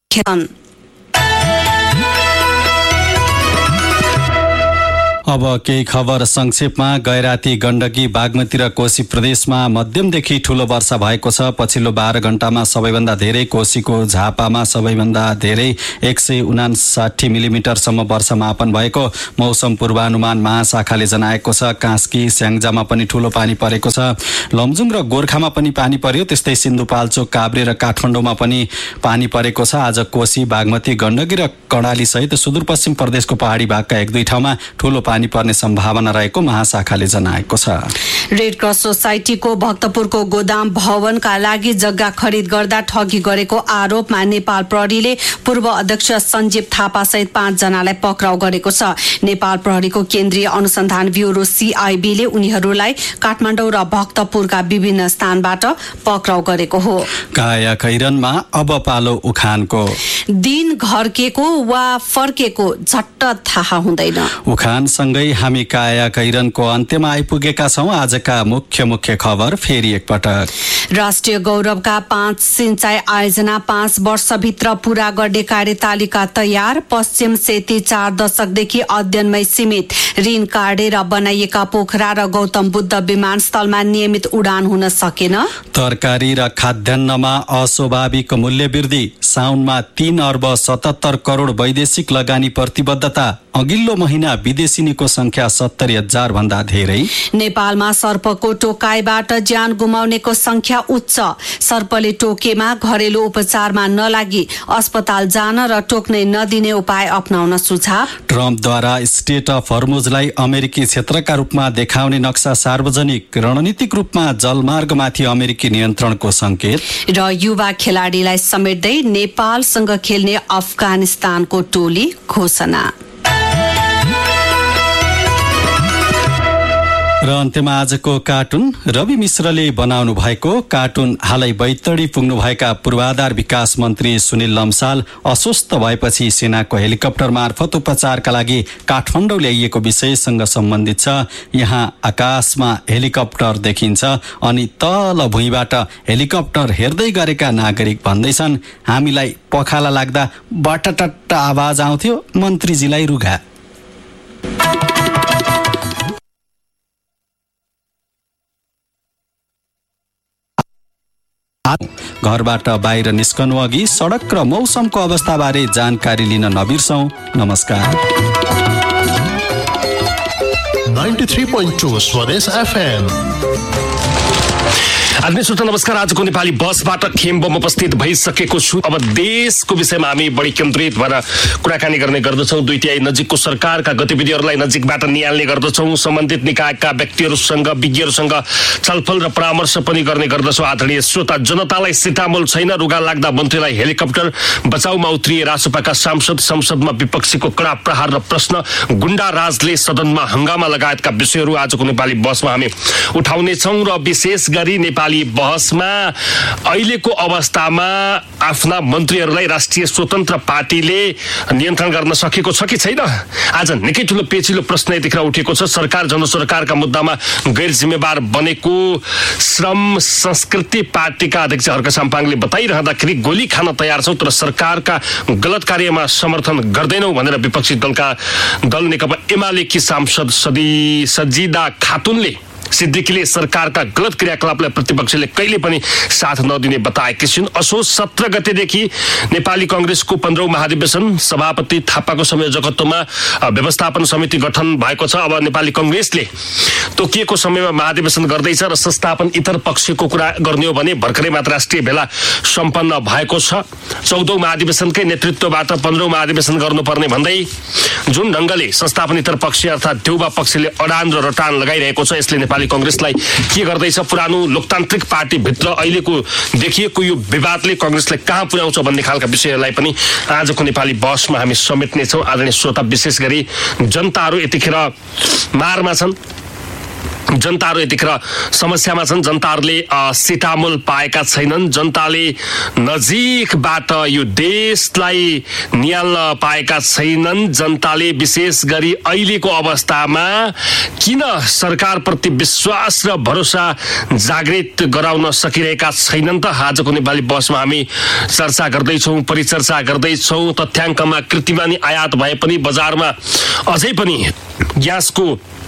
अब केही खबर संक्षेपमा। गैराती गण्डकी बागमती र कोशी प्रदेशमा मध्यमदेखि ठूलो वर्षा भएको छ। पछिल्लो 12 घण्टामा सबैभन्दा धेरै कोशीको झापामा सबैभन्दा धेरै 159 मिलिमिटरसम्म वर्षा मापन भएको मौसम पूर्वानुमान महाशाखाले जनाएको छ। कास्की स्याङ्जामा पनि ठूलो पानी परेको छ। लमजुङ र गोर्खामा पनि पानी पर्यो। त्यस्तै सिन्धुपाल्चोक, काभ्रे र काठमाडौँमा पनि पानी परेको छ। आज कोशी, बागमती, गण्डकी र कर्णाली सहित सुदूरपश्चिम प्रदेशको पहाडी भागका 1-2 ठाउँमा ठूलो पानी पर्ने सम्भावना रहेको महाशाखाले जनाएको छ। रेड क्रस सोसाइटीको भक्तपुरको गोदाम भवनका लागि जग्गा खरिद गर्दा ठगी गरेको आरोपमा नेपाल प्रहरीले पूर्व अध्यक्ष सञ्जीव थापा सहित 5 जनालाई पक्राउ गरेको छ। नेपाल प्रहरीको केन्द्रीय अनुसन्धान ब्युरो CIB ले उनीहरूलाई काठमाडौँ र भक्तपुरका विभिन्न स्थानबाट पक्राउ गरेको हो। काया खैरनमा अब पालो उखानको। दिन घर्केको वा फर्केको झट्ट थाहा हुँदैन। उखानसँगै हामी काया खैरनको अन्त्यमा आइपुगेका छौं। आजका मुख्य खबर फेरि एकपटक। राष्ट्रिय गौरवका 5 सिंचाई आयोजना 5 वर्षभित्र पूरा गर्ने कार्यतालिका तयार। पश्चिम सेती 4 दशकदेखि अध्ययनमै सीमित। ऋण काटेर बनाइएका पोखरा र गौतम बुद्ध विमानस्थलमा नियमित उडान हुन सकेन। तरकारी र खाद्यान्नमा अस्वाभाविक मूल्य वृद्धि। साउनमा 3 अर्ब 77 करोड वैदेशिक लगानी प्रतिबद्धता। अघिल्लो महिना विदेशिनीको संख्या 70,000 भन्दा धेरै। नेपालमा सर्पको टोकाइबाट ज्यान गुमाउनेको संख्या उच्च। सर्पले टोकेमा घरेलु उपचारमा नलागी अस्पताल जान र टोक्नै नदिने उपाय अपनाउन सुझाव। ट्रम्पद्वारा स्टेट अफ हर्मुजलाई अमेरिकी क्षेत्रका रूपमा देखाउने नक्सा सार्वजनिक। रणनीतिक रूपमा जलमार्गमाथि अमेरिकी नियन्त्रणको संकेत। र युवा खेलाडीलाई समेट्दै नेपालसँग खेल्ने अफगानिस्तानको टोली घोषणा। र अन्त्यमा आजको कार्टुन। रवि मिश्रले बनाउनु भएको कार्टुन। हालै बैतडी पुग्नुभएका पूर्वाधार विकास मन्त्री सुनिल लम्साल अस्वस्थ भएपछि सेनाको हेलिकप्टर मार्फत उपचारका लागि काठमाडौँ ल्याइएको विषयसँग सम्बन्धित छ। यहाँ आकाशमा हेलिकप्टर देखिन्छ अनि तल भुइँबाट हेलिकप्टर हेर्दै गरेका नागरिक भन्दैछन्, हामीलाई पखाला लाग्दा बटटट आवाज आउँथ्यो, मन्त्रीजीलाई रुघा। घरबाट बाहिर निस्कनु अघि सडक र मौसमको अवस्थाबारे जानकारी लिन नबिर्सौं। नमस्कार। 93.2 स्वदेश FM। आदरणीय श्रोता नमस्कार। आजको नेपाली बसबाट खेम्बोमा उपस्थित भइसकेको छु। अब देशको विषयमा हामी बढी केन्द्रित भएर कुराकानी गर्ने गर्दछौँ। 2 तिहाई नजिकको सरकारका गतिविधिहरूलाई नजिकबाट निहाल्ने गर्दछौँ। सम्बन्धित निकायका व्यक्तिहरूसँग, विज्ञहरूसँग छलफल र परामर्श पनि गर्ने गर्दछौँ। आदरणीय श्रोता, जनतालाई सिटामोल छैन। रुगा लाग्दा मन्त्रीलाई हेलिकप्टर। बचाउमा उत्रिए रासपाका सांसद। संसदमा विपक्षीको कडा प्रहार र प्रश्न। गुण्डा राजले सदनमा हंगामा लगायतका विषयहरू आजको नेपाली बसमा हामी उठाउनेछौँ। र विशेष गरी नेपाली बहसमा अहिलेको अवस्थामा आफ्ना मन्त्रीहरूलाई राष्ट्रिय स्वतन्त्र पार्टीले नियन्त्रण गर्न सकेको छ कि छैन? आज निकै ठुलो पेचिलो प्रश्न यतिखेर उठेको छ। सरकार जनसरकारका मुद्दामा गैर जिम्मेवार बनेको श्रम संस्कृति पार्टीका अध्यक्ष हर्क साम्पाङले बताइरहँदाखेरि गोली खान तयार छौँ तर सरकारका गलत कार्यमा समर्थन गर्दैनौ भनेर विपक्षी दल नेकपा एमालेकी सांसद सजिदा खातुनले सिद्दिकीले सरकारका गलत क्रियाकलापलाई प्रतिपक्षले कहिले पनि साथ नदिने बताएकी छिन्। असोज 17 गतेदेखि नेपाली कांग्रेसको 15औं महाधिवेशन सभापति थापाको संयोजकत्वमा व्यवस्थापन समिति गठन भएको छ। अब नेपाली कांग्रेसले तोकिएको समयमा महाधिवेशन गर्दैछ र संस्थापन इतर पक्षको कुरा गर्ने हो भने भर्खरै मात्र राष्ट्रिय भेला सम्पन्न भएको छ। 14औं महाधिवेशनकै नेतृत्वबाट 15औं महाधिवेशन गर्नुपर्ने भन्दै जुन ढंगले संस्थापन इतर पक्ष अर्थात् देउबा पक्षले अडान र रटान लगाइरहेको छ, यसले नेपाली कांग्रेसलाई के गर्दैछ? पुरानो लोकतान्त्रिक पार्टी भित्र अहिलेको देखिएको यो विवादले कांग्रेसलाई कहाँ पुर्याउँछ भन्ने खालका विषयहरूलाई पनि आजको नेपाली बसमा हामी समेट्नेछौँ। आदरणीय श्रोता, विशेष गरी जनताहरू यतिखेर मारमा छन्। जनताहरू यतिखेर समस्यामा छन्। जनताहरूले सिटामोल पाएका छैनन्। जनताले नजिकबाट यो देशलाई निहाल्न पाएका छैनन्। जनताले विशेष गरी अहिलेको अवस्थामा किन सरकारप्रति विश्वास र भरोसा जागृत गराउन सकिरहेका छैनन् त आजको नेपाली बहसमा हामी चर्चा गर्दैछौँ, परिचर्चा गर्दैछौँ। तथ्याङ्कमा कृत्रिमानी आयात भए पनि बजारमा अझै पनि ग्यासको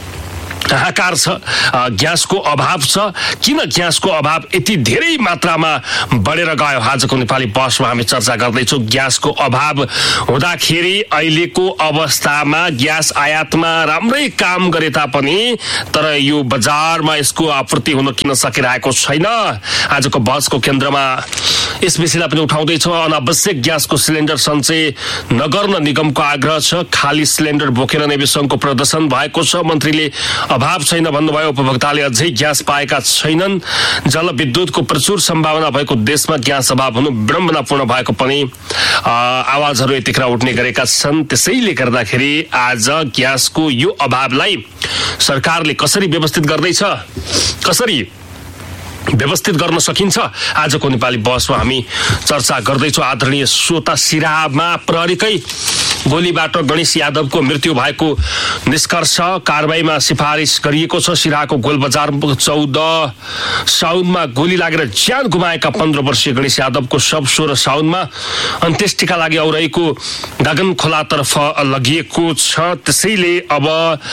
हाहाकार छ, ग्यासको अभाव छ। किन ग्यासको अभाव यति धेरै मात्रामा बढेर गयो आजको नेपाली बहसमा हामी चर्चा गर्दैछौँ। ग्यासको अभाव हुँदाखेरि अहिलेको अवस्थामा ग्यास आयातमा राम्रै काम गरे तापनि तर यो बजारमा यसको आपूर्ति हुन किन सकिरहेको छैन, आजको बहसको केन्द्रमा यस विषयलाई पनि उठाउँदैछौँ। अनावश्यक ग्यासको सिलिन्डर सञ्चय नगर्न निगमको आग्रह छ। खाली सिलिन्डर बोकेर नै विसङ्घको प्रदर्शन भएको छ। मन्त्रीले अभाव छैन भन्नुभयो, उपभोक्ताले अझै ग्यास पाएका छैनन्। जलविद्युतको प्रचुर सम्भावना भएको देशमा ग्यास अभाव हुनु विडम्बनापूर्ण भएको पनि आवाजहरू यतिखेर उठ्ने गरेका छन्। त्यसैले गर्दाखेरि आज ग्यासको यो अभावलाई सरकारले कसरी व्यवस्थित गर्दैछ, कसरी व्यवस्थित गर्न सकिन्छ, आजको नेपाली बहसमा हामी चर्चा गर्दैछौँ। आदरणीय श्रोता, सिराहामा प्रहरीकै गोलीबाट गणेश यादवको मृत्यु भएको निष्कर्ष कारबाहीमा सिफारिस गरिएको छ। सिराहाको गोलबजार 14 साउनमा गोली लागेर ज्यान गुमाएका 15 वर्षीय गणेश यादवको शव 16 साउनमा अन्त्येष्टिका लागि औराईको गगन खोलातर्फ लगिएको छ। त्यसैले अब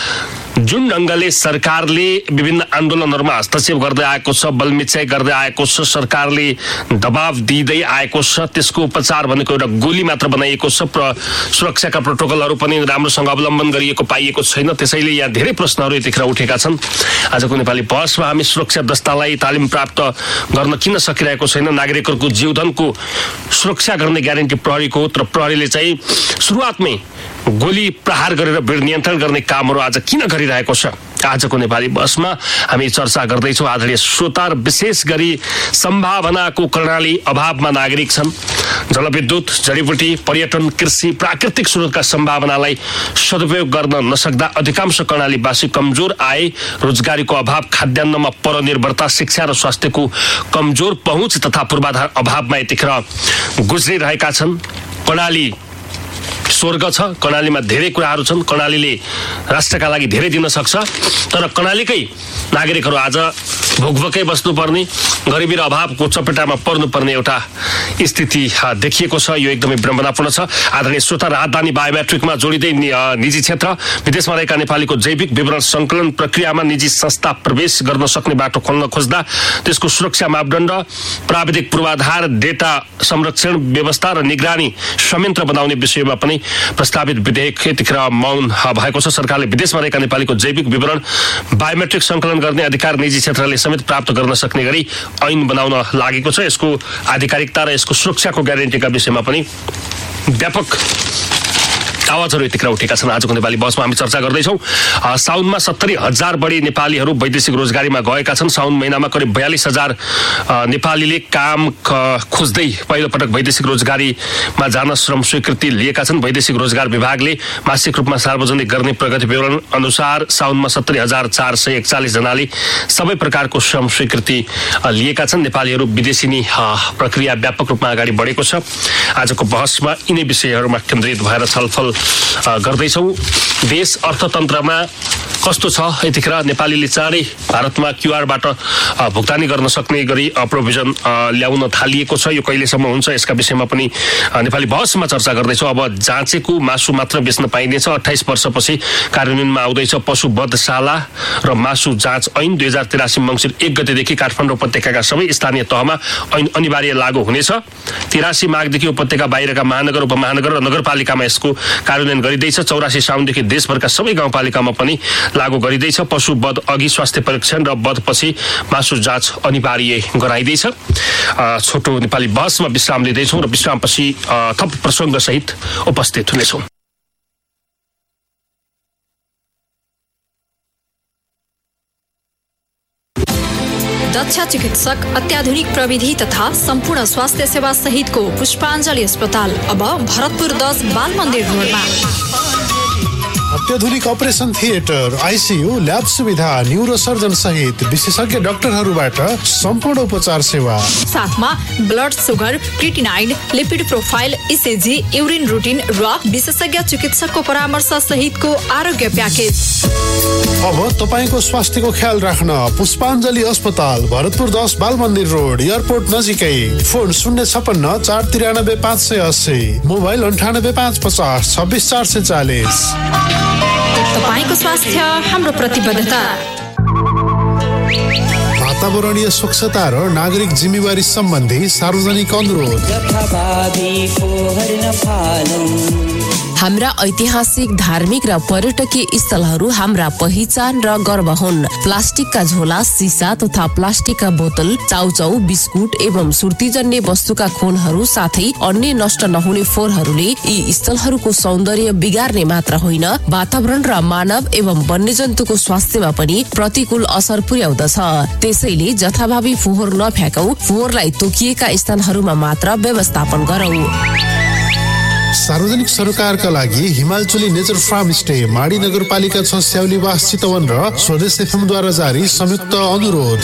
जुन ढङ्गले सरकारले विभिन्न आन्दोलनहरूमा हस्तक्षेप गर्दै आएको छ, बलमिच्याइ गर्दै आएको छ, सरकारले दबाव दिँदै आएको छ, त्यसको उपचार भनेको एउटा गोली मात्र बनाइएको छ। सुरक्षाका प्रोटोकलहरू पनि राम्रोसँग अवलम्बन गरिएको पाइएको छैन। त्यसैले यहाँ धेरै प्रश्नहरू यतिखेर उठेका छन्। आजको नेपाली बहसमा हामी सुरक्षा दस्तालाई तालिम प्राप्त गर्न किन सकिरहेको छैन, नागरिकहरूको जीवधनको सुरक्षा गर्ने ग्यारेन्टी प्रहरीको हो, तर प्रहरीले चाहिँ सुरुवातमै गोली प्रहार गरेर भिड नियन्त्रण गर्ने कामहरू आज किन गरिरहेको छ, आजको नेपाली बहसमा हामी चर्चा गर्दैछौँ। आदरणीय श्रोता, विशेष गरी सम्भावनाको कर्णाली अभावमा नागरिक छन्। जलविद्युत, जडीबुटी, पर्यटन, कृषि, प्राकृतिक स्रोतका सम्भावनालाई सदुपयोग गर्न नसक्दा अधिकांश कर्णालीवासी कमजोर आय, रोजगारीको अभाव, खाद्यान्नमा परनिर्भरता, शिक्षा र स्वास्थ्यको कमजोर पहुँच तथा पूर्वाधार अभावमा यतिखेर गुज्रिरहेका छन्। कर्णाली स्वर्ग छ, कर्णालीमा धेरै कुराहरू छन्, कर्णालीले राष्ट्रका लागि धेरै दिन सक्छ, तर कर्णालीकै नागरिकहरू आज भोकभोकै बस्नुपर्ने, गरिबी र अभावको चपेटामा पर्नुपर्ने एउटा स्थिति देखिएको छ। यो एकदमै विडम्बनापूर्ण छ। आदरणीय श्रोता, राजधानी बायोमेट्रिकमा जोडिँदै निजी क्षेत्र विदेशमा रहेका नेपालीको जैविक विवरण सङ्कलन प्रक्रियामा निजी संस्था प्रवेश गर्न सक्ने बाटो खोल्न खोज्दा त्यसको सुरक्षा मापदण्ड, प्राविधिक पूर्वाधार, डेटा संरक्षण व्यवस्था र निगरानी संयन्त्र बनाउने विषयमा पनि प्रस्तावित विधेयक यतिखेर मौन भएको छ। सरकारले विदेशमा रहेका नेपालीको जैविक विवरण बायोमेट्रिक सङ्कलन गर्ने अधिकार निजी क्षेत्रले समेत प्राप्त गर्न सक्ने गरी ऐन बनाउन लागेको छ। यसको आधिकारिकता र यसको सुरक्षाको ग्यारेन्टीका विषयमा पनि व्यापक आवाजहरू यतिखेर उठेका छन्। आजको नेपाली बहसमा हामी चर्चा गर्दैछौँ। साउनमा 70,000 बढी नेपालीहरू वैदेशिक रोजगारीमा गएका छन्। साउन महिनामा करिब 42,000 नेपालीले काम खोज्दै पहिलोपटक वैदेशिक रोजगारीमा जान श्रम स्वीकृति लिएका छन्। वैदेशिक रोजगार विभागले मासिक रूपमा सार्वजनिक गर्ने प्रगति विवरण अनुसार साउनमा 70,441 जनाले सबै प्रकारको श्रम स्वीकृति लिएका छन्। नेपालीहरू विदेशिनी प्रक्रिया व्यापक रूपमा अगाडि बढेको छ। आजको बहसमा यिनै विषयहरूमा केन्द्रित भएर छलफल गर्दैछौँ। देश अर्थतन्त्रमा कस्तो छ, यतिखेर नेपालीले चाँडै भारतमा क्युआरबाट भुक्तानी गर्न सक्ने गरी प्रोभिजन ल्याउन थालिएको छ। यो कहिलेसम्म हुन्छ, यसका विषयमा पनि नेपाली बहसमा चर्चा गर्दैछौँ। अब जाँचेको मासु मात्र बेच्न पाइनेछ। 28 वर्षपछि कार्यान्वयनमा आउँदैछ पशु वधशाला र मासु जाँच ऐन। 2083 मङ्सिर 1 गतेदेखि काठमाडौँ उपत्यकाका सबै स्थानीय तहमा ऐन अनिवार्य लागू हुनेछ। 83 माघदेखि उपत्यका बाहिरका महानगर, उपमहानगर र नगरपालिकामा यसको कार्यान्वयन गरिँदैछ। 84 साउनदेखि देशभरका सबै गाउँपालिकामा पनि लागू गरिँदैछ। पशु वध अघि स्वास्थ्य परीक्षण र वधपछि मासु जाँच अनिवार्य गराइँदैछ। छोटो नेपाली बहसमा विश्राम लिँदैछौँ र विश्रामपछि थप प्रसङ्गसहित उपस्थित हुनेछौँ। दक्ष चिकित्सक, अत्याधुनिक प्रविधि तथा सम्पूर्ण स्वास्थ्य सेवा सहितको पुष्पाञ्जली अस्पताल अब भरतपुर 10 बाल मन्दिर रोडमा। अत्याधुनिक अपरेसन थिएटर, आइसियु, ल्याब सुविधा, न्युरोसर्जन सहित विशेषज्ञ डाक्टरहरूबाट सम्पूर्ण उपचार सेवा। साथमा blood sugar, creatinine, lipid profile, ECG, urine routine र विशेषज्ञ चिकित्सकको परामर्श सहितको आरोग्य प्याकेज। अब तपाईको स्वास्थ्यको ख्याल राख्न पुष्पाञ्जली अस्पताल, भरतपुर 10 बालमन्दिर रोड, एयरपोर्ट नजिकै। Phone 056 493 580, mobile 98 550 26 440। तपाईको स्वास्थ्य हाम्रो प्रतिबद्धता। वातावरणीय स्वच्छता र नागरिक जिम्मेवारी सम्बन्धी सार्वजनिक अनुरोध। हाम्रा ऐतिहासिक, धार्मिक र पर्यटकीय स्थलहरू हाम्रा पहिचान र गर्व हुन्। प्लास्टिकका झोला, सिसा तथा प्लास्टिकका बोतल, चाउचाउ, बिस्कुट एवं सुर्तीजन्य वस्तुका खोलहरू साथै अन्य नष्ट नहुने फोहोरहरूले यी स्थलहरूको सौन्दर्य बिगार्ने मात्र होइन, वातावरण र मानव एवं वन्यजन्तुको स्वास्थ्यमा पनि प्रतिकूल असर पुर्याउँदछ। त्यसैले जथाभावी फोहोर नफ्याकौं, फोहोरलाई तोकिएका स्थानहरूमा मात्र व्यवस्थापन गरौं। सार्वजनिक सरोकारका लागि हिमालचली नेचर फार्म स्टे, माडी नगरपालिका 6, स्याउलीवास, चितवन र स्वदेश एफएमद्वारा जारी संयुक्त अनुरोध।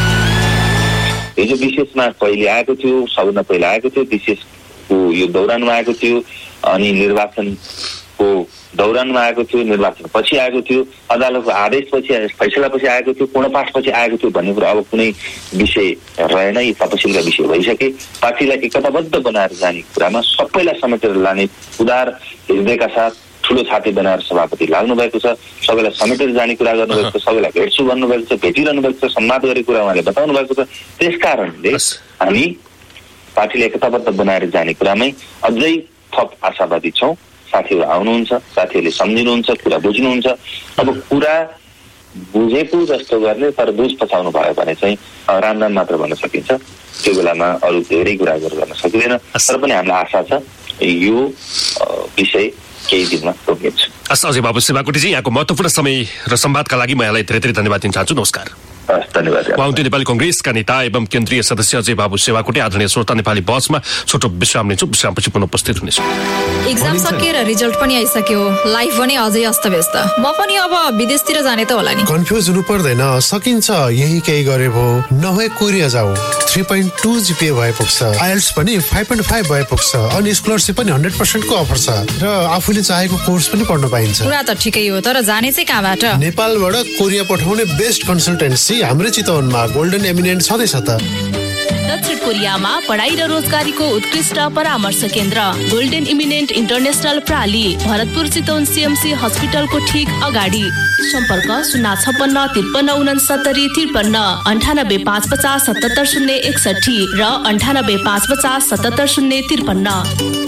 हिजो विशेषमा पहिले आएको थियो, सबभन्दा पहिला आएको थियो, विशेषको यो दौरानमा आएको थियो, अनि निर्वाचनको दौरानमा आएको थियो, निर्वाचन पछि आएको थियो, अदालतको आदेश पछि, फैसला पछि आएको थियो, पूर्णपाठ पछि आएको थियो भन्ने कुरा अब कुनै विषय रहेन। यी तपसिलका विषय भइसके। पार्टीलाई एकताबद्ध बनाएर जाने कुरामा सबैलाई समेटेर लाने उदार हृदयका साथ ठुलो छाती बनाएर सभापति लाग्नु भएको छ। सबैलाई समेटेर जाने कुरा गर्नुभएको छ, सबैलाई भेट्छु भन्नुभएको छ, भेटिरहनु भएको छ, सम्वाद गरेको कुरा उहाँले बताउनु भएको छ। त्यस कारणले हामी पार्टीलाई एकताबद्ध बनाएर जाने कुरामै अझै थप आशावादी छौँ। साथीहरू आउनुहुन्छ, साथीहरूले सम्झिनुहुन्छ, कुरा बुझ्नुहुन्छ। अब कुरा बुझेको जस्तो गर्ने तर बुझ पछाउनु भयो भने चाहिँ राम राम मात्र भन्न सकिन्छ। त्यो बेलामा अरू धेरै कुरा गर्न सकिँदैन। तर पनि हामीलाई आशा छ यो विषय केही दिनमा रोकिन्छ। अझै बाबु शिवाकोटीजी, यहाँको महत्त्वपूर्ण समय र संवादका लागि म यहाँलाई धेरै धेरै धन्यवाद दिन चाहन्छु। नमस्कार। धन्यवाद। उहाँ नेपाली कांग्रेसका नेता एवं केन्द्रीय सदस्य अजय बाबु शिवाकोटी। आदरणीय श्रोता, नेपाली बसमा छोटो विश्राम लिन्छौँ। विश्रामपछि पुनः उपस्थित हुनेछौँ। एक्जाम सकिएर रिजल्ट पनि आइसक्यो, लाइफ पनि अझै अस्तव्यस्त। म पनि अब विदेशतिर जाने त होला नि। कन्फ्युज हुनु पर्दैन, सकिन्छ। यही केही गरे भो, नभए कोरिया जाऊ। 3.2 जीपीए भए पुग्छ, आइएल्ट्स पनि 5.5 भए पुग्छ, अनि स्कलरसिप पनि 100% को अफर छ र आफूले चाहेको कोर्स पनि पढ्न पाइन्छ। कुरा त ठिकै हो, तर जाने चाहिँ कहाँबाट? नेपालबाट कोरिया पठाउने बेस्ट कन्सल्टेन्सी हाम्रै चितवनमा गोल्डन एमिनेन्ट छँदैछ त। दक्षिण कोरियामा पढाइ र रोजगारीको उत्कृष्ट परामर्श केन्द्र golden eminent international प्राली, Bharatpur Chitwan CMC हस्पिटलको ठीक अगाडि। सम्पर्क 056 53 69 53, 98 550 77 061 र 98 550 77 053।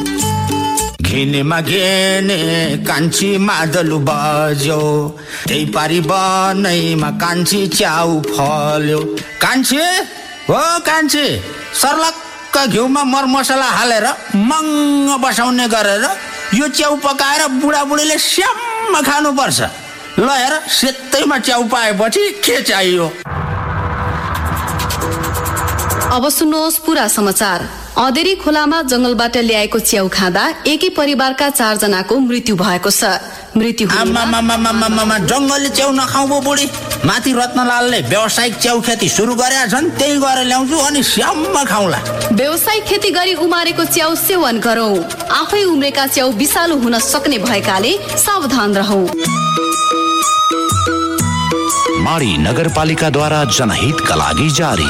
घिनेमा घेने कान्छी मादलु बज्यो, त्यही पारी बनैमा कान्छी च्याउ फल्यो। कान्छी हो कान्छी, सर्लक्क घिउमा मरमसला हालेर मङ्ग बसाउने गरेर यो च्याउ पकाएर बुढाबुढीले स्याम्म खानुपर्छ। ल हेर, सेतैमा च्याउ पाएपछि के चाहियो। अब सुन्नुहोस् पुरा समाचार। अँधेरी खोलामा जंगलबाट ल्याएको च्याउ खाँदा एकै परिवारका 4 जनाको मृत्यु भएको छ। जंगली च्याउ नखाऊ बुढी। माथि रत्नलालले व्यावसायिक च्याउ खेती सुरु गरेका छन्, त्यही गरेर ल्याउँछु अनि स्याम्म खाउँला। व्यावसायिक खेती गरी उमारेको च्याउ सेवन गरौं। आफै उम्रेका च्याउ विषालु हुन सक्ने भएकाले सावधान रहौं। माडी नगरपालिकाद्वारा जनहितका लागि जारी।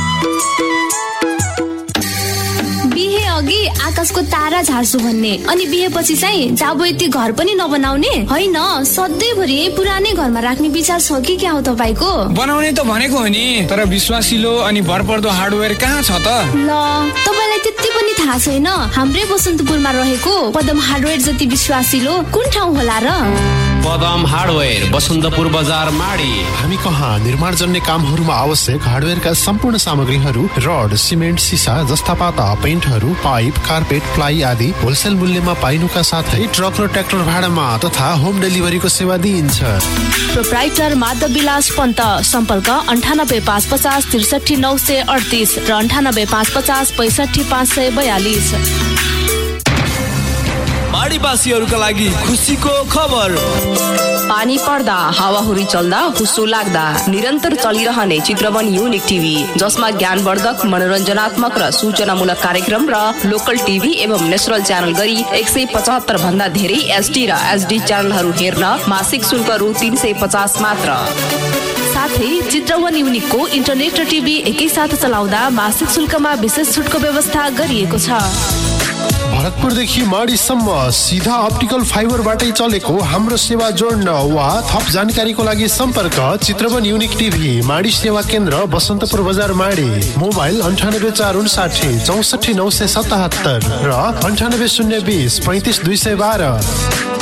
अघि आकाशको तारा झार्छु भन्ने, अनि बिहेपछि चाहिँ जाबो यति घर पनि नबनाउने होइन, सधैँभरि पुरानै घरमा राख्ने विचार छ कि क्या हो तपाईँको? बनाउने त भनेको हो नि, तर विश्वासिलो अनि भरपर्दो हार्डवेयर कहाँ छ त? ल, तपाईँलाई त्यति पनि थाहा छैन? हाम्रै बसन्तपुरमा रहेको पदम हार्डवेयर जति विश्वासिलो कुन ठाउँ होला र? पदम हार्डवेयर, बसन्तपुर बजार, माडी। हामी कहाँ निर्माण जन्य कामहरूमा आवश्यक हार्डवेयरका सम्पूर्ण सामग्रीहरू, रड, सिमेन्ट, सिसा, जस्ता पाता, पेन्टहरू, पाइप, कार्पेट, प्लाई आदि होलसेल मूल्यमा पाइनुका साथै ट्रक र ट्र्याक्टर भाडामा तथा होम डेलिभरीको सेवा दिइन्छ। प्रोप्राइटर माधव विलास पन्त। सम्पर्क 98 550 63 938 र 98 550 65 542। माडीवासीहरूका लागि खुसीको खबर। पानी पर्दा हावाहुरी चल्दा हुस्सो लाग्दा निरन्तर चलिरहने चित्रवन युनिक टिभी, जसमा ज्ञानवर्धक, मनोरञ्जनात्मक र सूचनामूलक कार्यक्रम र लोकल टिभी एवं नेशनल च्यानल गरी 175 भन्दा धेरै एचडी र एचडी च्यानलहरू हेर्न मासिक शुल्क रु 350 मात्र। साथै चित्रवन युनिकको इन्टरनेट र टिभी एकैसाथ चलाउँदा मासिक शुल्कमा विशेष छुटको व्यवस्था गरिएको छ। भरतपुरदेखि माडीसम्म सिधा अप्टिकल फाइबरबाटै चलेको हाम्रो सेवा जोड्न वा थप जानकारीको लागि सम्पर्क चित्रवन युनिक टिभी, माडी सेवा केन्द्र, बसन्तपुर बजार, माडी। मोबाइल 98 64 977 र 98 020 35 212।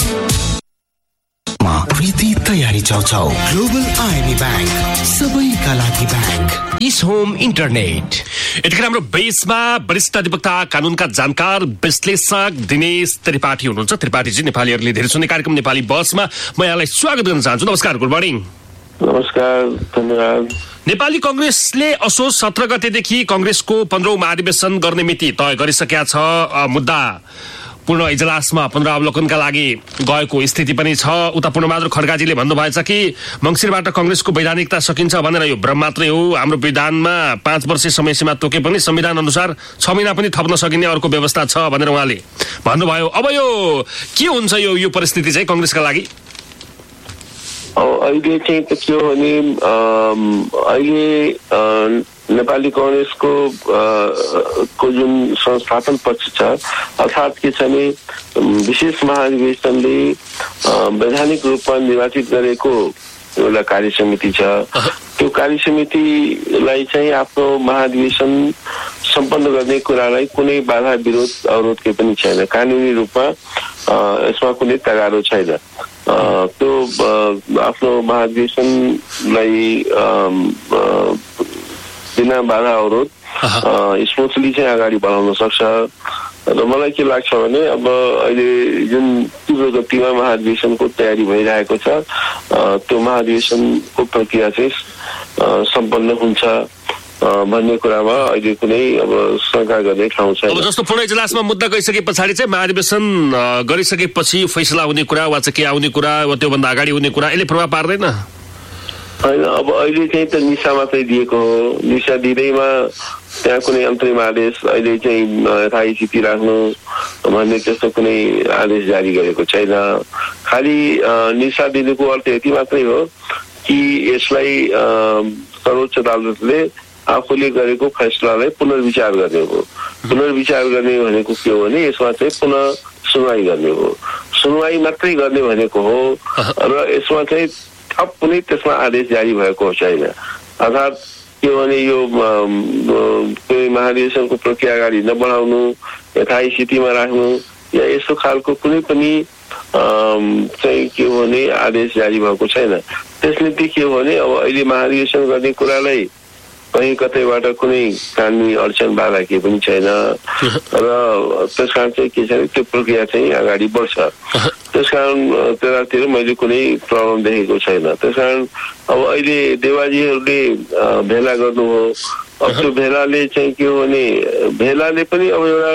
प्रीति तयारी चाउचाउ ग्लोबल आइबी बैंक, सबैका लागि बैंक। इस होम इन्टरनेट। यतिखेर हाम्रो बेसमा वरिष्ठ अधिवक्ता, कानुनका जानकार, विश्लेषक दिनेश त्रिपाठी हुनुहुन्छ। त्रिपाठीजी, नेपालीहरूले धेरै सुन्ने कार्यक्रम नेपाली बसमा म यहाँलाई स्वागत गर्न चाहन्छु। नमस्कार, गुड मर्निङ। नमस्कार, धन्यवाद। नेपाली कांग्रेसले असोज 17 गतेदेखि कांग्रेसको 15औं महाधिवेशन गर्ने मिति तय गरिसकेका छ। मुद्दा पूर्ण इजलासमा पुनरावलोकनका लागि गएको स्थिति पनि छ। उता पूर्णबहादुर खड्गाजीले भन्नुभएछ कि मंसिरबाट कांग्रेसको वैधानिकता सकिन्छ भनेर यो भ्रम मात्रै हो। हाम्रो विधानमा 5 वर्ष समयसीमा तोके पनि संविधान अनुसार 6 महिना पनि थप्न सकिने अर्को व्यवस्था छ भनेर उहाँले भन्नुभयो। अब यो के हुन्छ यो परिस्थिति चाहिँ कांग्रेसका लागि? अहिले चाहिँ के हो भने अहिले नेपाली कांग्रेसको जुन संस्थापन पक्ष छ, अर्थात् के छ भने विशेष महाधिवेशनले वैधानिक रूपमा निर्वाचित गरेको एउटा कार्य समिति छ। त्यो कार्य समितिलाई चाहिँ आफ्नो महाधिवेशन सम्पन्न गर्ने कुरालाई कुनै बाधा विरोध अवरोध केही पनि छैन। कानुनी रूपमा यसमा कुनै तगारो छैन। त्यो आफ्नो महाधिवेशनलाई बिना बाधा अवरोध स्मूथली चाहिँ अगाडि बढाउन सक्छ। र मलाई के लाग्छ भने अब अहिले जुन तीव्र गतिमा महाधिवेशनको तयारी भइरहेको छ, त्यो महाधिवेशनको प्रक्रिया चाहिँ सम्पन्न हुन्छ भन्ने कुरामा अहिले कुनै अब शंका गर्ने ठाउँ छैन। अब जस्तो पूर्ण इजलासमा मुद्दा गइसके पछाडि चाहिँ महाधिवेशन गरिसकेपछि फैसला हुने कुरा वा चाहिँ के आउने कुरा वा त्योभन्दा अगाडि हुने कुरा यसले प्रभाव पार्दैन? होइन, अब अहिले चाहिँ त निशा मात्रै दिएको हो। निशा दिँदैमा त्यहाँ कुनै अन्तरिम आदेश अहिले चाहिँ यथास्थिति राख्नु भन्ने त्यस्तो कुनै आदेश जारी गरेको छैन। खालि निशा दिनुको अर्थ यति मात्रै हो कि यसलाई सर्वोच्च अदालतले आफूले गरेको फैसलालाई पुनर्विचार गर्ने हो। पुनर्विचार गर्ने भनेको के हो भने यसमा चाहिँ पुनः सुनवाई गर्ने हो। सुनवाई मात्रै गर्ने भनेको हो र यसमा चाहिँ थप कुनै त्यसमा आदेश जारी भएको छैन। अर्थात् के भने यो महाधिवेशनको प्रक्रिया अगाडि नबढाउनु, यथास्थितिमा राख्नु या यस्तो खालको कुनै पनि चाहिँ के हो भने आदेश जारी भएको छैन। त्यसले के हो भने अब अहिले महाधिवेशन गर्ने कुरालाई कहीँ कतैबाट कुनै कानुनी अडचन बाधा केही पनि छैन र त्यसकारण चाहिँ के छ भने त्यो प्रक्रिया चाहिँ अगाडि बढ्छ। त्यसकारण त्यतातिर मैले कुनै प्रब्लम देखेको छैन। त्यसकारण अब अहिले देवाजीहरूले भेला गर्नु हो। अब त्यो भेलाले चाहिँ के हो भने भेलाले पनि अब एउटा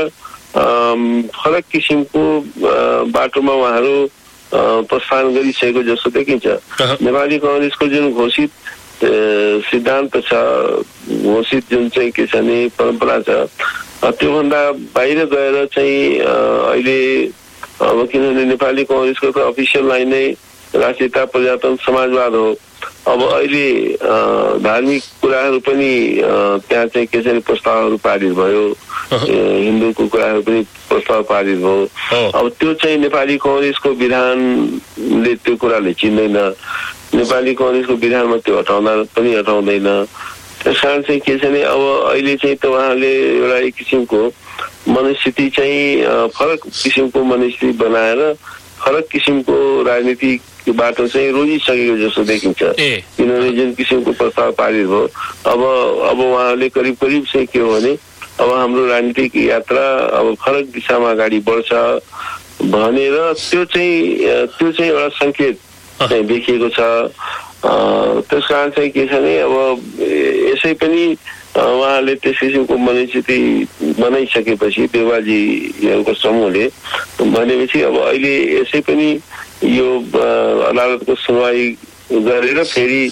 फरक किसिमको बाटोमा उहाँहरू प्रस्थान गरिसकेको जस्तो देखिन्छ। नेपाली कांग्रेसको जुन घोषित सिद्धान्त छ, घोषित जुन चाहिँ के छ भने परम्परा छ, त्योभन्दा बाहिर गएर चाहिँ अहिले अब किनभने नेपाली कांग्रेसको त अफिसियल लाइन नै राष्ट्रियता, प्रजातन्त्र, समाजवाद हो। अब अहिले धार्मिक कुराहरू पनि त्यहाँ चाहिँ के छ भने प्रस्तावहरू पारित भयो, हिन्दूको कुराहरू पनि प्रस्ताव पारित भयो। अब त्यो चाहिँ नेपाली कांग्रेसको विधानले त्यो कुराले चिन्दैन। नेपाली कांग्रेसको विधानमा त्यो हटाउँदैन। त्यस कारण चाहिँ के छ भने अब अहिले चाहिँ त उहाँले एउटा एक किसिमको मनस्थिति चाहिँ फरक किसिमको मनस्थिति बनाएर फरक किसिमको राजनीतिक बाटो चाहिँ रोजिसकेको जस्तो देखिन्छ। किनभने जुन किसिमको प्रस्ताव पारित भयो, अब उहाँले करिब चाहिँ के हो भने अब हाम्रो राजनीतिक यात्रा अब फरक दिशामा अगाडि बढ्छ भनेर त्यो चाहिँ एउटा संकेत चाहिँ देखिएको छ। त्यसकारण चाहिँ के छ भने अब यसै पनि उहाँले त्यस किसिमको मनस्थिति बनाइसकेपछि देवाजीहरूको समूहले भनेपछि अब अहिले यसै पनि यो अदालतको सुनवाई गरेर फेरि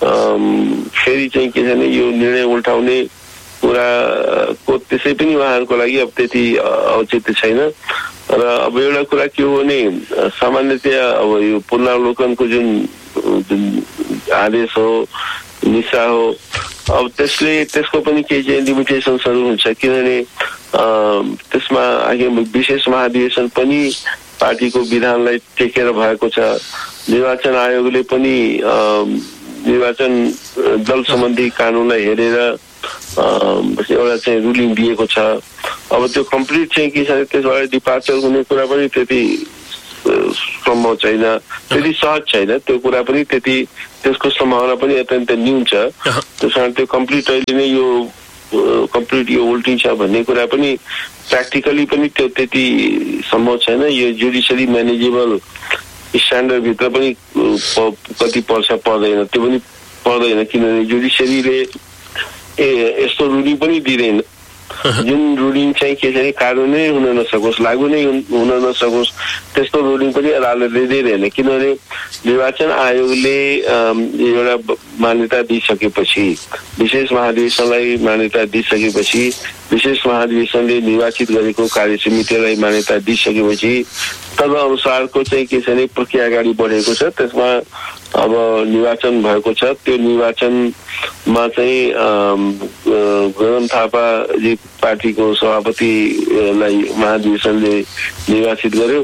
चाहिँ के छ भने यो निर्णय उल्टाउने कुराको त्यसै पनि उहाँहरूको लागि अब त्यति औचित्य छैन। र अब एउटा कुरा के हो भने सामान्यतया अब यो पुनरावलोकनको जुन आदेश हो निशा हो अब त्यसको पनि केही चाहिँ लिमिटेसन्सहरू हुन्छ किनभने त्यसमा विशेष महाधिवेशन पनि पार्टीको विधानलाई टेकेर भएको छ। निर्वाचन आयोगले पनि निर्वाचन दल सम्बन्धी कानुनलाई हेरेर एउटा चाहिँ रुलिङ दिएको छ। अब त्यो कम्प्लिट चाहिँ के छ त्यसबाट डिपार्चर हुने कुरा पनि त्यति सम्भव छैन, त्यति सहज छैन, त्यो कुरा पनि त्यति त्यसको सम्भावना पनि अत्यन्त न्यून छ। त्यस कारण त्यो कम्प्लिट अहिले नै यो कम्प्लिट यो उल्टिन्छ भन्ने कुरा पनि प्र्याक्टिकली पनि त्यो त्यति सम्भव छैन। यो जुडिसियरी म्यानेजेबल स्ट्यान्डर्ड भित्र पनि कति पर्छ पर्दैन त्यो पनि पर्दैन किनभने जुडिसियरीले यस्तो रुलिङ पनि दिँदैन जुन रुलिङ चाहिँ के छ भने कानुनै हुन नसकोस् लागू नै हुन नसकोस् त्यस्तो रुलिङ पनि अदालतले दिँदैन किनभने निर्वाचन आयोगले एउटा मान्यता दिइसकेपछि विशेष महाधिवेशनलाई मान्यता दिइसकेपछि विशेष महाधिवेशनले निर्वाचित गरेको कार्यसमितिलाई मान्यता दिइसकेपछि तदनुसारको चाहिँ के छ भने प्रक्रिया अगाडि बढेको छ। त्यसमा अब निर्वाचन भएको छ। त्यो निर्वाचनमा चाहिँ गगन थापाजी पार्टीको सभापतिलाई महाधिवेशनले निर्वाचित गर्यो।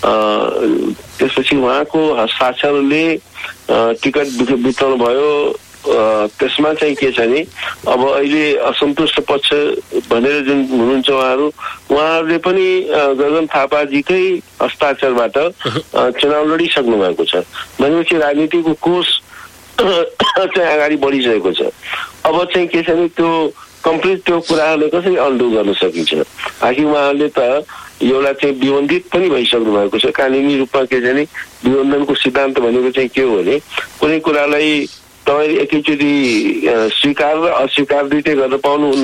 त्यसपछि उहाँको हस्ताक्षरले टिकट वितरण भयो। त्यसमा चाहिँ के छ भने अब अहिले असन्तुष्ट पक्ष भनेर जुन हुनुहुन्छ उहाँहरूले पनि गगन थापाजीकै हस्ताक्षरबाट चुनाव लडिसक्नु भएको छ भनेपछि राजनीतिको कोष चाहिँ अगाडि बढिसकेको छ। अब चाहिँ के छ भने त्यो कम्प्लिट त्यो कुराहरूले कसरी अन्डु गर्न सकिन्छ। आखिर उहाँहरूले त एउटा चाहिँ विबन्धित पनि भइसक्नु भएको छ। कानुनी रूपमा के छ भने विबन्धनको सिद्धान्त भनेको चाहिँ के हो भने कुनै कुरालाई तपाईँ एकैचोटि स्वीकार र अस्वीकार दुइटै गर्न पाउनुहुन्न।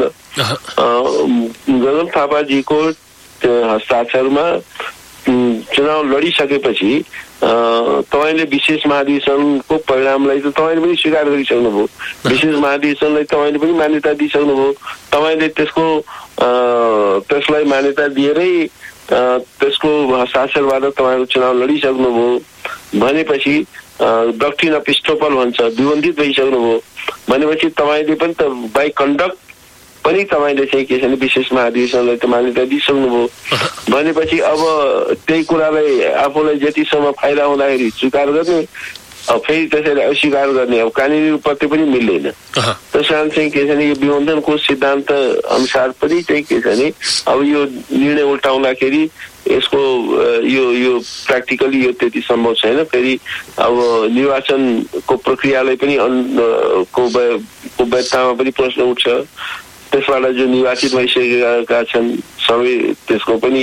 गगन थापाजीको हस्ताक्षरमा चुनाव लडिसकेपछि तपाईँले विशेष महाधिवेशनको परिणामलाई त तपाईँले पनि स्वीकार गरिसक्नुभयो। विशेष महाधिवेशनलाई तपाईँले पनि मान्यता दिइसक्नुभयो। तपाईँले त्यसलाई मान्यता दिएरै त्यसको हस्ताक्षरबाट तपाईँको चुनाव लडिसक्नुभयो भनेपछि डक्ट्रिन अफ स्टोपल भन्छ विबन्धित भइसक्नुभयो भनेपछि तपाईँले पनि त बाई कन्डक्ट पनि तपाईँले चाहिँ के छ भने विशेष महाधिवेशनलाई त मान्यता दिइसक्नुभयो भनेपछि अब त्यही कुरालाई आफूलाई जतिसम्म फाइदा हुँदाखेरि स्वीकार गर्ने अब फेरि त्यसैले अस्वीकार गर्ने अब कानुनी रूपमा त्यो पनि मिल्दैन। त्यस कारण चाहिँ के छ भने यो विबन्धनको सिद्धान्त अनुसार पनि चाहिँ के छ भने अब यो निर्णय उल्टाउँदाखेरि यसको यो प्र्याक्टिकली यो त्यति सम्भव छैन। फेरि अब निर्वाचनको प्रक्रियालाई पनि को वैधतामा पनि प्रश्न उठ्छ। त्यसबाट जो निर्वाचित भइसकेका छन् सबै त्यसको पनि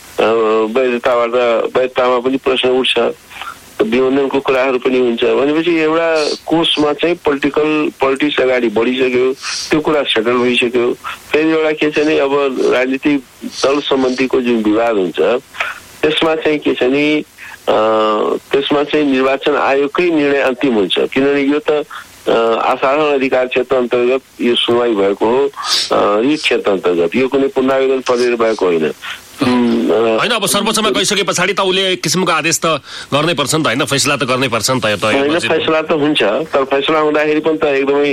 वैधतामा पनि प्रश्न उठ्छ। विबन्धनको कुराहरू पनि हुन्छ भनेपछि एउटा कोर्समा चाहिँ पोलिटिक्स अगाडि बढिसक्यो त्यो कुरा सेटल भइसक्यो। फेरि एउटा के छ भने अब राजनीतिक दल सम्बन्धीको जुन विवाद हुन्छ त्यसमा चाहिँ के छ भने त्यसमा चाहिँ निर्वाचन आयोगकै निर्णय अन्तिम हुन्छ किनभने यो त असाधारण अधिकार क्षेत्र अन्तर्गत यो सुनवाई भएको हो। रिट क्षेत्र अन्तर्गत यो कुनै पुनरावेदन परेर भएको होइन। होइन अब सर्वोच्चमा गइसके पछाडि त उसले किसिमको आदेश त गर्नै पर्छ नि त होइन फैसला त गर्नै पर्छ नि त। होइन फैसला त हुन्छ तर फैसला हुँदाखेरि पनि त एकदमै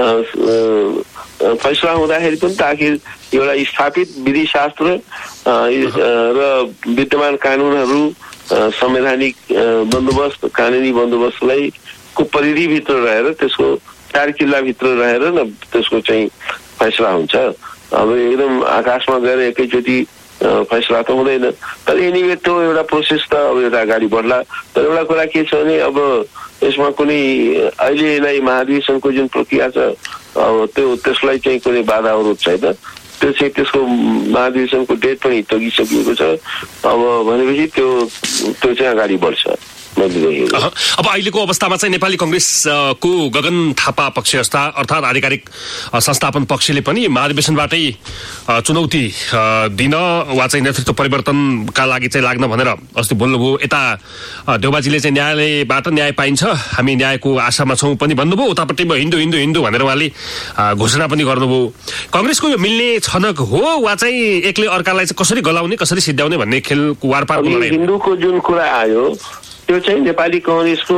फैसला हुँदाखेरि पनि त आखिर एउटा स्थापित विधिशास्त्र र विद्यमान कानुनहरू संवैधानिक बन्दोबस्त कानुनी बन्दोबस्तलाई को परिधिभित्र रहेर त्यसको 4 किल्लाभित्र रहेर न त्यसको चाहिँ फैसला हुन्छ। अब एकदम आकाशमा गएर एकैचोटि फैसला त हुँदैन तर एनिवे त्यो एउटा प्रोसेस त अब एउटा अगाडि बढ्ला। तर एउटा कुरा के छ भने अब यसमा कुनै अहिलेलाई महाधिवेशनको जुन प्रक्रिया छ अब त्यसलाई चाहिँ कुनै बाधा अवरोध छैन। त्यो चाहिँ त्यसको महाधिवेशनको डेट पनि तोकिसकिएको छ। अब भनेपछि त्यो चाहिँ अगाडि बढ्छ। अब अहिलेको अवस्थामा चाहिँ नेपाली कांग्रेसको गगन थापा पक्ष अर्थात् आधिकारिक संस्थापन पक्षले पनि महाधिवेशनबाटै चुनौती दिन वा चाहिँ नेतृत्व परिवर्तनका लागि चाहिँ लाग्न भनेर अस्ति बोल्नुभयो। यता देउबाजीले चाहिँ न्यायालयबाट न्याय पाइन्छ, हामी न्यायको आशामा छौँ पनि भन्नुभयो। उतापट्टि हिन्दू हिन्दू हिन्दू भनेर उहाँले घोषणा पनि गर्नुभयो। कांग्रेसको यो मिल्ने छनक हो वा चाहिँ एकले अर्कालाई चाहिँ कसरी गलाउने कसरी सिद्ध्याउने भन्ने खेलको वारपारको लडाई? हिन्दूको जुन कुरा आयो त्यो चाहिँ नेपाली कांग्रेसको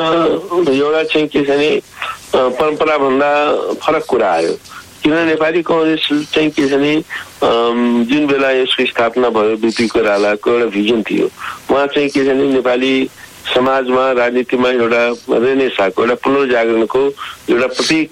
एउटा चाहिँ के छ भने परम्परा भन्दा फरक कुरा आयो। किन नेपाली कांग्रेस चाहिँ के छ भने जुन बेला यसको स्थापना भयो बीपी कोइरालाको एउटा भिजन थियो। उहाँ चाहिँ के छ भने नेपाली समाजमा राजनीतिमा एउटा रेनेसाको एउटा पुनर्जागरणको एउटा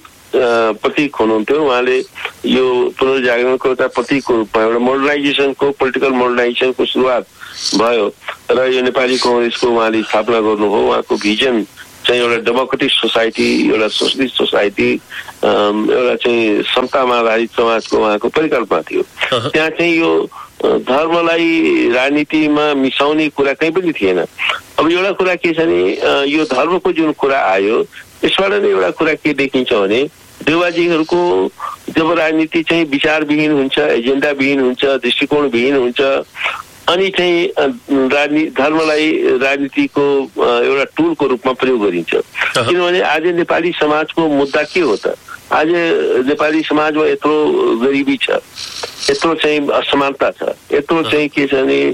प्रतीक हुनुहुन्थ्यो। उहाँले यो पुनर्जागरणको एउटा प्रतीकको रूपमा एउटा मोडर्नाइजेसनको पोलिटिकल मोडर्नाइजेसनको सुरुवात भयो र यो नेपाली कांग्रेसको उहाँले स्थापना गर्नुभयो। उहाँको भिजन चाहिँ एउटा डेमोक्रेटिक सोसाइटी, एउटा सोशलिस्ट सोसाइटी, एउटा चाहिँ समतामा आधारित समाजको उहाँको परिकल्पना थियो। त्यहाँ चाहिँ यो धर्मलाई राजनीतिमा मिसाउने कुरा कहीँ पनि थिएन। अब एउटा कुरा के छ भने यो धर्मको जुन कुरा आयो यसबाट नै एउटा कुरा के देखिन्छ भने देउबाजीहरूको जब राजनीति चाहिँ विचारविहीन हुन्छ, एजेन्डाविहीन हुन्छ, दृष्टिकोणविहीन हुन्छ अनि चाहिँ धर्मलाई राजनीतिको एउटा टुलको रूपमा प्रयोग गरिन्छ। किनभने आज नेपाली समाजको मुद्दा के हो त? आज नेपाली समाजमा यत्रो गरिबी छ, यत्रो चाहिँ असमानता छ, यत्रो चाहिँ के छ भने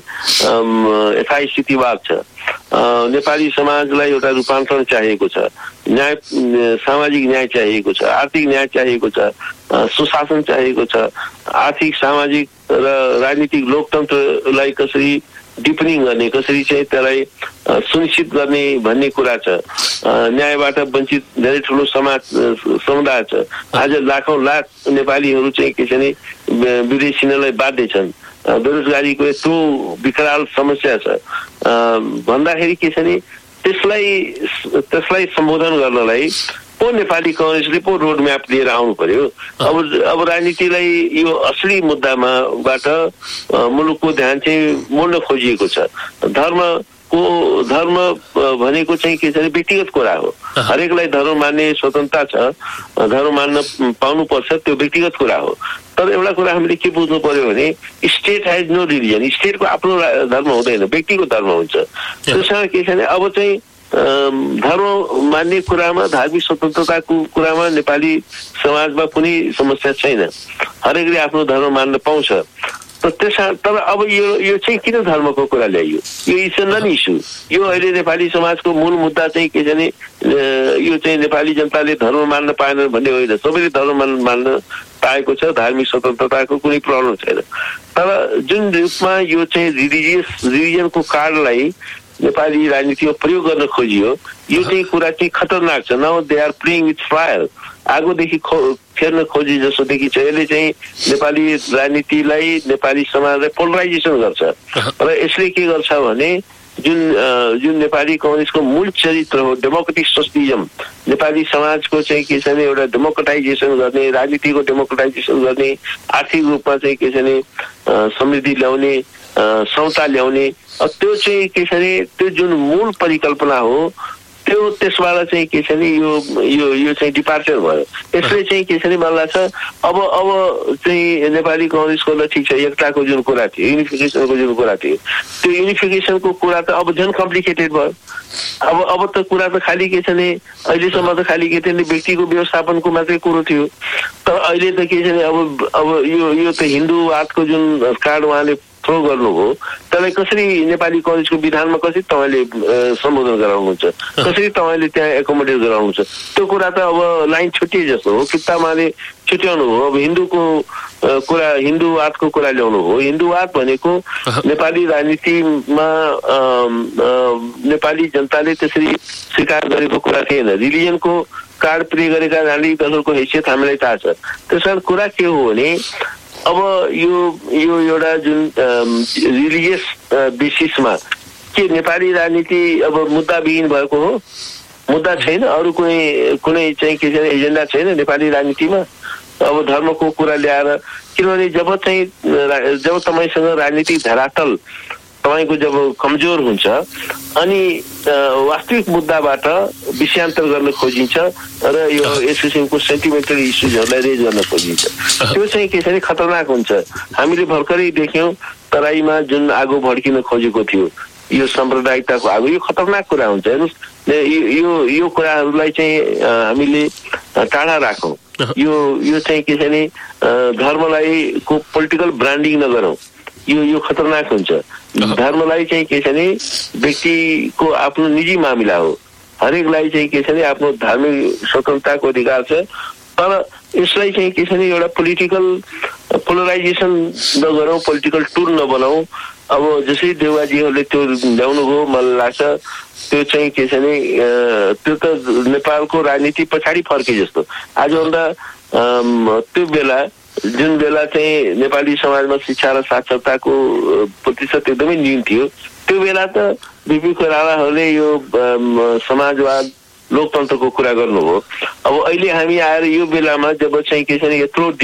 यथास्थितिवाद छ। नेपाली समाजलाई एउटा रूपान्तरण चाहिएको छ, न्याय सामाजिक न्याय चाहिएको छ, आर्थिक न्याय चाहिएको छ, सुशासन चाहिएको छ। आर्थिक सामाजिक र राजनीतिक लोकतन्त्रलाई कसरी डिपनिङ गर्ने, कसरी चाहिँ त्यसलाई सुनिश्चित गर्ने भन्ने कुरा छ। न्यायबाट वञ्चित धेरै ठुलो समुदाय छ। आज लाखौं लाख नेपालीहरू चाहिँ के छ भने विदेश हिँड्नलाई बाध्य छन्। बेरोजगारीको यत्रो विकराल समस्या छ भन्दाखेरि के छ भने त्यसलाई सम्बोधन गर्नलाई पो नेपाली कांग्रेसले पो रोड म्याप लिएर आउनु पर्यो। अब राजनीतिलाई यो असली मुद्दामाबाट मुलुकको ध्यान चाहिँ मोड्न खोजिएको छ। धर्म भनेको चाहिँ के छ भने व्यक्तिगत कुरा हो। हरेकलाई धर्म मान्ने स्वतन्त्रता छ, धर्म मान्न पाउनुपर्छ, त्यो व्यक्तिगत कुरा हो। तर एउटा कुरा हामीले के बुझ्नु पर्यो भने स्टेट हैज नो रिलिजन। स्टेटको आफ्नो धर्म हुँदैन, व्यक्तिको धर्म हुन्छ। त्यसमा के छ भने अब चाहिँ धर्म मान्ने कुरामा, धार्मिक स्वतन्त्रताको कुरामा नेपाली समाजमा कुनै समस्या छैन। हरेकले आफ्नो धर्म मान्न पाउँछ। तर अब यो चाहिँ किन धर्मको कुरा ल्याइयो? यो इज नन इस्यु। यो अहिले नेपाली समाजको मूल मुद्दा चाहिँ के छ भने यो चाहिँ नेपाली जनताले धर्म मान्न पाएन भन्ने होइन। सबैले धर्म मान्न पाएको छ, धार्मिक स्वतन्त्रताको कुनै प्रब्लम छैन। तर जुन रूपमा यो चाहिँ रिलिजनको कार्डलाई नेपाली राजनीतिमा प्रयोग गर्न खोजियो यो चाहिँ कुरा चाहिँ खतरनाक छ। Now they are playing with fire. आगोदेखि फेर्न खोजे जस्तो देखिन्छ। यसले चाहिँ नेपाली राजनीतिलाई, नेपाली समाजलाई पोलराइजेसन गर्छ र यसले के गर्छ भने जुन नेपाली कांग्रेसको मूल चरित्र हो डेमोक्रेटिक सोशलिजम, नेपाली समाजको चाहिँ के छ भने एउटा डेमोक्रेटाइजेसन गर्ने, राजनीतिको डेमोक्रेटाइजेसन गर्ने, आर्थिक रूपमा चाहिँ के छ भने समृद्धि ल्याउने, समता ल्याउने, त्यो चाहिँ के छ भने त्यो जुन मूल परिकल्पना हो त्यसबाट चाहिँ के छ भने यो चाहिँ डिपार्चर भयो। यसले चाहिँ के छ भने मलाई लाग्छ अब चाहिँ नेपाली कांग्रेसको ल ठिक छ, एकताको जुन कुरा थियो, युनिफिकेसनको जुन कुरा थियो, त्यो युनिफिकेसनको कुरा त अब झन् कम्प्लिकेटेड भयो। अब त कुरा त खालि के छ भने अहिलेसम्म त खालि के थियो व्यक्तिको व्यवस्थापनको मात्रै कुरो थियो। तर अहिले त के छ भने अब यो त हिन्दूवादको जुन कार्ड उहाँले थ्रो गर्नुभयो, त्यसलाई कसरी नेपाली कांग्रेसको विधानमा कसरी तपाईँले सम्बोधन गराउनुहुन्छ, कसरी तपाईँले त्यहाँ एकोमोडेट गराउनुहुन्छ, त्यो कुरा त अब लाइन छुट्टिए जस्तो हो। किताबमाले छुट्याउनु हो। अब हिन्दूवादको कुरा ल्याउनु हो। हिन्दूवाद भनेको नेपाली राजनीतिमा नेपाली जनताले त्यसरी स्वीकार गरेको कुरा थिएन। रिलिजनको कार्ड प्ले गरेका राजनीतिक दलहरूको हैसियत हामीलाई थाहा छ। त्यसकारण कुरा के हो भने अब यो एउटा जुन रिलिजियस बेसिसमा के नेपाली राजनीति अब मुद्दाविहीन भएको हो? मुद्दा छैन, अरू कुनै चाहिँ के छैन, एजेन्डा छैन नेपाली राजनीतिमा। अब धर्मको कुरा ल्याएर, किनभने जब तपाईँसँग राजनीतिक धरातल तपाईँको जब कमजोर हुन्छ अनि वास्तविक मुद्दाबाट विषयान्तर गर्न खोजिन्छ र यो यस किसिमको सेन्टिमेन्टल इस्युजहरूलाई रेज गर्न खोजिन्छ, त्यो चाहिँ के छ भने खतरनाक हुन्छ। हामीले भर्खरै देख्यौँ तराईमा जुन आगो भड्किन खोजेको थियो, यो साम्प्रदायिकताको आगो, यो खतरनाक कुरा हुन्छ। हेर्नुहोस्, यो कुराहरूलाई चाहिँ हामीले टाढा राखौँ। यो चाहिँ के छ भने धर्मलाई को पोलिटिकल ब्रान्डिङ नगरौँ, यो खतरनाक हुन्छ। धर्मलाई चाहिँ के छ भने व्यक्तिको आफ्नो निजी मामिला हो, हरेकलाई चाहिँ के छ भने आफ्नो धार्मिक स्वतन्त्रताको अधिकार छ, तर यसलाई चाहिँ के छ भने एउटा पोलिटिकल पोलराइजेसन नगरौँ, पोलिटिकल टुर नबनाऊ। अब जसरी देउवाजीहरूले त्यो ल्याउनु हो, मलाई लाग्छ त्यो चाहिँ के छ भने त्यो त नेपालको राजनीति पछाडि फर्के जस्तो। आजभन्दा त्यो बेला जुन बेला चाहिँ नेपाली समाजमा शिक्षा र साक्षरताको प्रतिशत एकदमै न्यून थियो, त्यो बेला त बिपी कोइरालाहरूले यो समाजवाद लोकतन्त्रको कुरा गर्नुभयो। अब अहिले हामी आएर यो बेलामा जब चाहिँ के छ भने यत्रो